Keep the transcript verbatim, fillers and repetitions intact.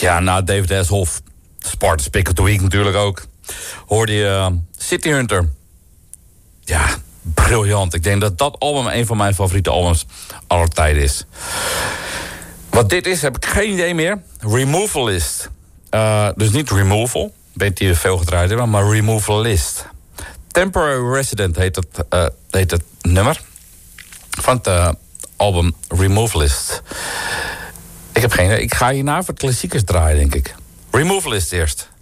Ja, na David Hasselhoff, Sparta Pick of the Week natuurlijk ook, hoorde je uh, City Hunter. Ja, briljant. Ik denk dat dat album een van mijn favoriete albums aller tijden is. Wat dit is, heb ik geen idee meer. Removalist. Uh, dus niet Removal, weet die veel gedraaid hebben, maar Removalist. Temporary Resident heet het, uh, heet het nummer van het uh, album Removalist. Ik heb geen idee. Ik ga hierna voor klassiekers draaien, denk ik. Removalist eerst.